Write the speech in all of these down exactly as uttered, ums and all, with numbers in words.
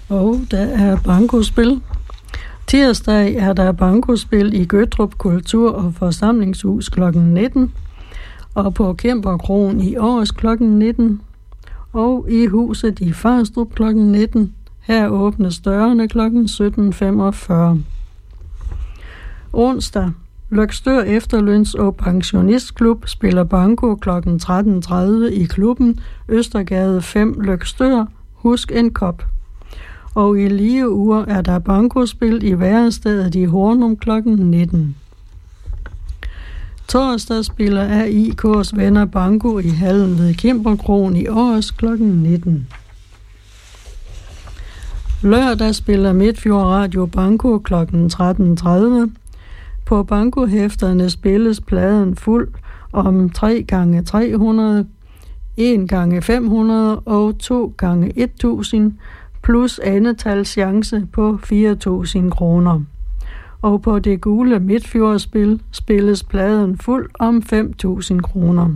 Og der er bankospil. Tirsdag er der bankospil i Gøttrup Kultur- og Forsamlingshus klokken nitten, og på Kæmperkroen i Års klokken nitten, og i huset i Farstrup klokken nitten. Her åbnes dørene klokken sytten femogfyrre. Onsdag. Løgstør Efterløns- og Pensionistklub spiller banko klokken tretten tredive i klubben Østergade fem Løgstør. Husk en kop. Og i lige uger er der bankospil i værestedet i Hornum klokken nitten. Torsdag spiller A I K's venner banko i hallen ved Kæmperkroen i Års klokken nitten. Lørdag spiller Midtfjord Radio banko klokken tretten tredive. På bankohæfterne spilles pladen fuld om tre gange tre hundrede, en gange fem hundrede og to gange tusind plus endetalschance på fire tusind kroner. Og på det gule Midtfjordspil spilles pladen fuld om fem tusind kroner.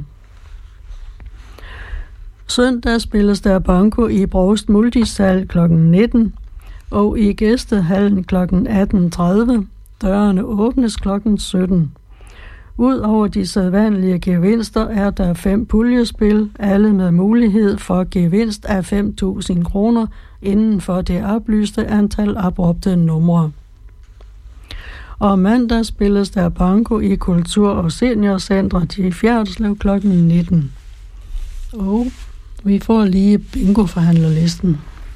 Søndag spilles der banko i Brovst Multisal klokken nitten og i Gæstehallen klokken atten tredive. Dørene åbnes klokken sytten. Udover de sædvanlige gevinster er der fem puljespil, alle med mulighed for gevinst af fem tusind kroner inden for det oplyste antal opråbte numre. Og mandag spilles der banko i Kultur- og Seniorcentret i Fjerdslev klokken nitten. Og vi får lige bingoforhandlerlisten.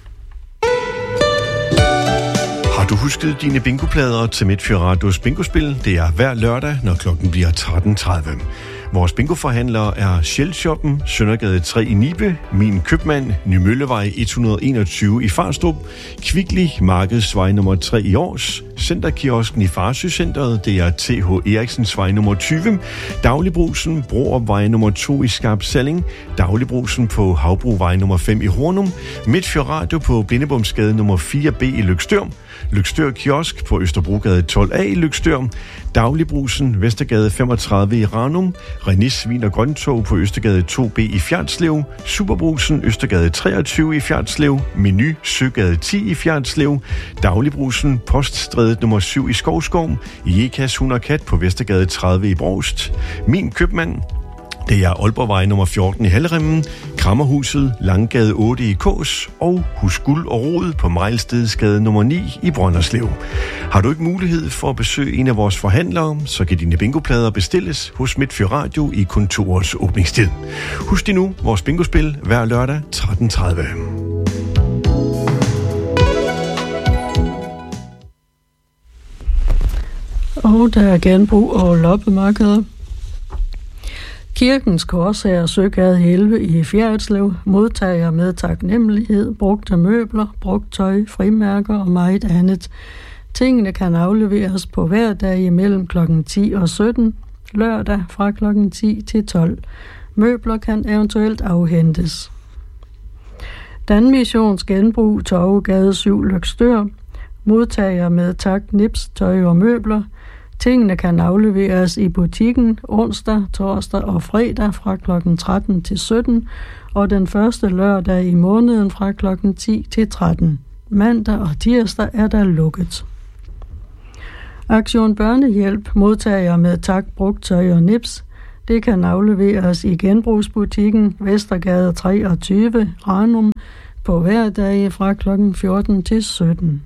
Har du husket dine bingoplader til Midtfjord Radios bingospil? Det er hver lørdag, når klokken bliver tretten tredive. Vores bingoforhandlere er Shell-shoppen, Søndergade tre i Nibe, Min Købmand, Nymøllevej et hundrede og enogtyve i Farstrup, Kvickly, Markedsvej nummer tre i Års, Centerkiosken i Farsøcenteret, det er T H Eriksensvej nummer tyve, Dagligbrusen, Broopvej nummer to i Skarp Salling, Dagligbrusen på Havbruvej nummer fem i Hornum, Midtfjord Radio på Blindebomsgade nummer fire B i Løgstør, Løgstør Kiosk på Østerbrogade tolv A i Løgstør, Dagligbrusen, Vestergade femogtredive i Ranum, René Svin og Grøntog på Østergade to B i Fjerdslev, Superbrusen, Østergade treogtyve i Fjerdslev, Menu, Søgade ti i Fjerdslev, Dagligbrusen, Poststrædet nummer syv i Skovskov, Jekas Hund og Kat på Vestergade tredive i Brovst, Min Købmand, det er Aalborgvej nummer fjorten i Halleremmen, Krammerhuset, Langgade otte i Kås og Hus Guld og Rod på Mejlstedsgade nummer ni i Brønderslev. Har du ikke mulighed for at besøge en af vores forhandlere, så kan dine bingoplader bestilles hos Midtfjord Radio i kontorets åbningstid. Husk nu vores bingospil hver lørdag tretten tredive. Og der er genbrug og loppemarkeder. Kirkens Korsager Søgade elleve i Fjerdslev modtager med taknemmelighed brugte møbler, brugt tøj, frimærker og meget andet. Tingene kan afleveres på hver dag imellem klokken ti og sytten, lørdag fra klokken ti til tolv. Møbler kan eventuelt afhentes. Danmissions Genbrug Torvegade syv Løgstør modtager med tak nips, tøj og møbler. Tingene kan afleveres i butikken onsdag, torsdag og fredag fra klokken tretten til sytten, og den første lørdag i måneden fra klokken ti til tretten. Mandag og tirsdag er der lukket. Aktion Børnehjælp modtager med tak brugt tøj og nips. Det kan afleveres i genbrugsbutikken Vestergade treogtyve, Ranum, på hverdage fra klokken fjorten til sytten.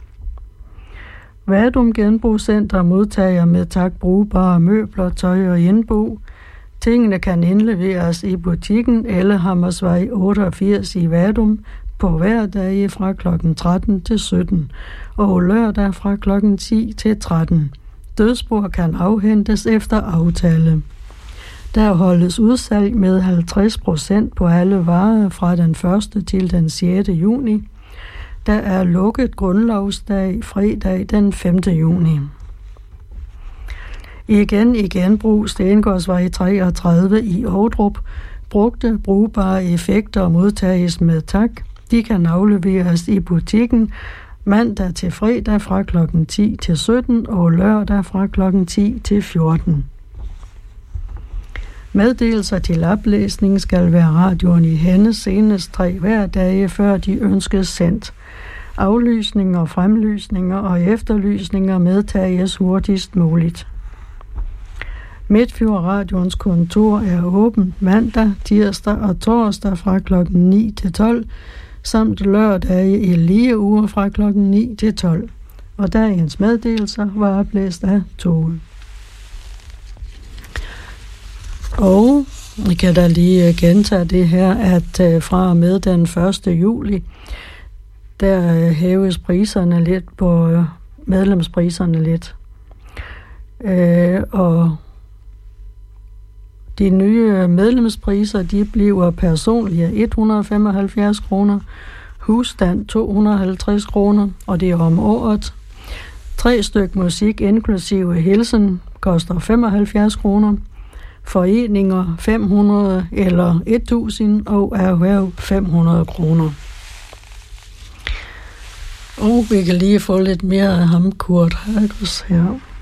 Vadum Genbrugscenter modtager med tak brugbare møbler, tøj og indbo. Tingene kan indleveres i butikken eller Hammersvej otteogfirs i Vadum på hverdage fra klokken tretten til sytten og lørdag fra klokken ti til tretten. Dødsbord kan afhentes efter aftale. Der holdes udsalg med halvtreds procent på alle varer fra den første til den sjette juni. Der er lukket grundlovsdag fredag den femte juni. Igen i genbrug Stengårdsvej treogtredive i Ovdrup. Brugte brugbare effekter modtages med tak. De kan afleveres i butikken mandag til fredag fra klokken ti til sytten og lørdag fra klokken ti til fjorten. Meddelelser til oplæsning skal være radioen i hænde senest tre hverdage, før de ønskes sendt. Aflysninger, fremlysninger og efterlysninger medtages hurtigst muligt. Midtfjord Radions kontor er åbent mandag, tirsdag og torsdag fra klokken ni til tolv, samt lørdage i lige uger fra klokken ni til tolv. Og dagens meddelelser var oplæst af Tove. Og jeg kan da lige gentage det her, at fra og med den første juli, der hæves priserne lidt på medlemspriserne lidt. Øh, og de nye medlemspriser, de bliver personlige et hundrede og femoghalvfjerds kroner, husstand to hundrede og halvtreds kroner, og det er om året. Tre styk musik inklusive hilsen koster femoghalvfjerds kroner, foreninger fem hundrede eller tusind og erhverv fem hundrede kroner. Og vi kan lige få lidt mere af ham, Kurt Hagus her.